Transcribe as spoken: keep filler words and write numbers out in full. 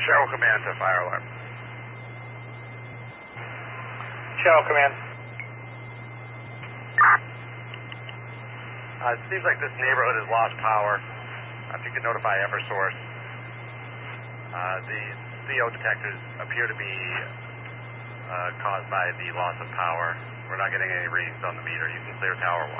Channel Command to fire alarm. Channel Command. Uh, it seems like this neighborhood has lost power. If you could notify Eversource. Uh, the C O detectors appear to be uh, caused by the loss of power. We're not getting any readings on the meter. You can clear tower one.